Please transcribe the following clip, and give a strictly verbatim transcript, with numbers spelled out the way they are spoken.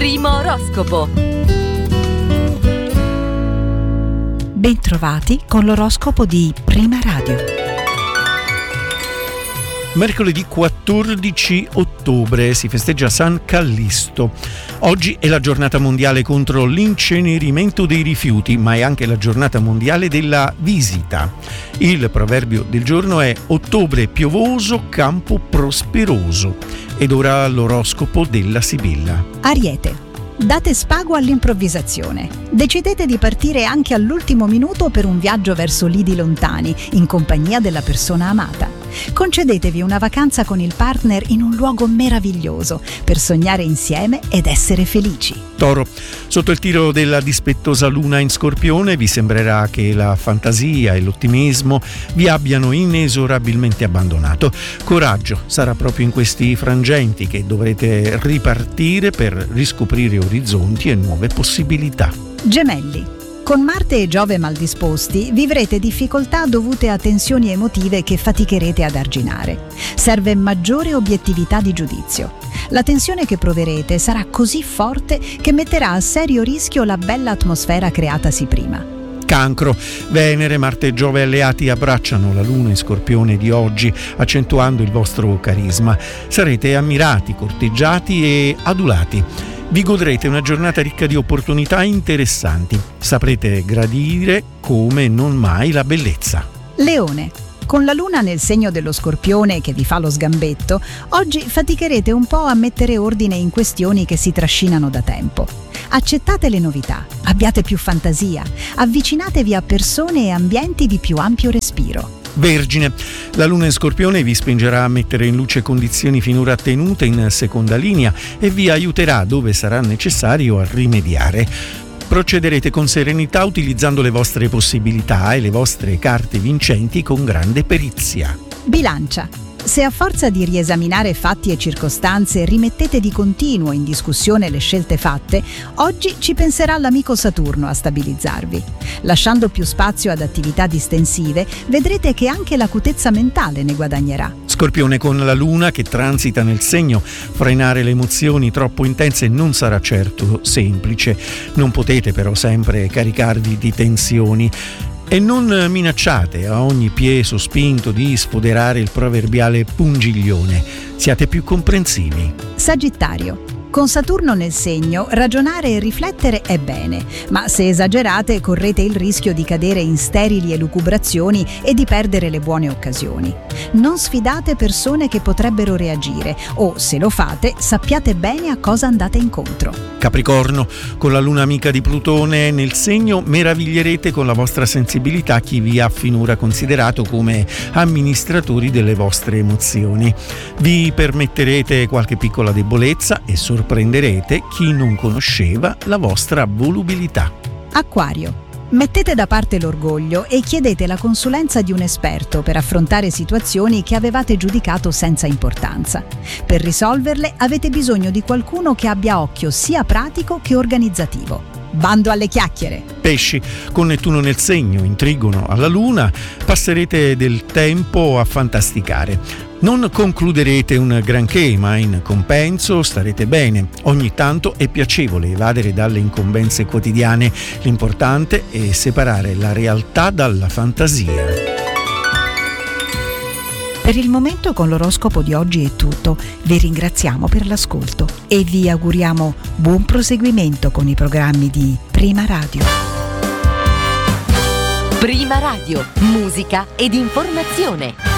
Primo oroscopo. Bentrovati con l'oroscopo di Prima Radio. Mercoledì quattordici ottobre si festeggia San Callisto. Oggi è la giornata mondiale contro l'incenerimento dei rifiuti, ma è anche la giornata mondiale della visita. Il proverbio del giorno è: ottobre piovoso, campo prosperoso. Ed ora l'oroscopo della Sibilla. Ariete. Date spago all'improvvisazione. Decidete di partire anche all'ultimo minuto per un viaggio verso lidi lontani, in compagnia della persona amata. Concedetevi una vacanza con il partner in un luogo meraviglioso per sognare insieme ed essere felici. Toro. Sotto il tiro della dispettosa luna in Scorpione vi sembrerà che la fantasia e l'ottimismo vi abbiano inesorabilmente abbandonato. Coraggio, sarà proprio in questi frangenti che dovrete ripartire per riscoprire orizzonti e nuove possibilità. Gemelli. Con Marte e Giove maldisposti vivrete difficoltà dovute a tensioni emotive che faticherete ad arginare. Serve maggiore obiettività di giudizio. La tensione che proverete sarà così forte che metterà a serio rischio la bella atmosfera creatasi prima. Cancro. Venere, Marte e Giove alleati abbracciano la luna in Scorpione di oggi, accentuando il vostro carisma. Sarete ammirati, corteggiati e adulati. Vi godrete una giornata ricca di opportunità interessanti. Saprete gradire come non mai la bellezza. Leone. Con la luna nel segno dello Scorpione che vi fa lo sgambetto, oggi faticherete un po' a mettere ordine in questioni che si trascinano da tempo. Accettate le novità, abbiate più fantasia, avvicinatevi a persone e ambienti di più ampio respiro. Vergine. La luna in Scorpione vi spingerà a mettere in luce condizioni finora tenute in seconda linea e vi aiuterà dove sarà necessario a rimediare. Procederete con serenità utilizzando le vostre possibilità e le vostre carte vincenti con grande perizia. Bilancia. Se a forza di riesaminare fatti e circostanze rimettete di continuo in discussione le scelte fatte, oggi ci penserà l'amico Saturno a stabilizzarvi. Lasciando più spazio ad attività distensive, vedrete che anche l'acutezza mentale ne guadagnerà. Scorpione, con la luna che transita nel segno, frenare le emozioni troppo intense non sarà certo semplice. Non potete però sempre caricarvi di tensioni. E non minacciate a ogni piè sospinto di sfoderare il proverbiale pungiglione. Siate più comprensivi. Sagittario. Con Saturno nel segno, ragionare e riflettere è bene, ma se esagerate correte il rischio di cadere in sterili elucubrazioni e di perdere le buone occasioni. Non sfidate persone che potrebbero reagire o, se lo fate, sappiate bene a cosa andate incontro. Capricorno. Con la luna amica di Plutone nel segno, meraviglierete con la vostra sensibilità chi vi ha finora considerato come amministratori delle vostre emozioni. Vi permetterete qualche piccola debolezza e sorpresa Prenderete chi non conosceva la vostra volubilità. Acquario. Mettete da parte l'orgoglio e chiedete la consulenza di un esperto per affrontare situazioni che avevate giudicato senza importanza. Per risolverle avete bisogno di qualcuno che abbia occhio sia pratico che organizzativo. Bando alle chiacchiere. Pesci. Con Nettuno nel segno, in trigono alla luna, passerete del tempo a fantasticare. Non concluderete un granché, ma in compenso starete bene. Ogni tanto è piacevole evadere dalle incombenze quotidiane. L'importante è separare la realtà dalla fantasia. Per il momento con l'oroscopo di oggi è tutto. Vi ringraziamo per l'ascolto e vi auguriamo buon proseguimento con i programmi di Prima Radio. Prima Radio, musica ed informazione.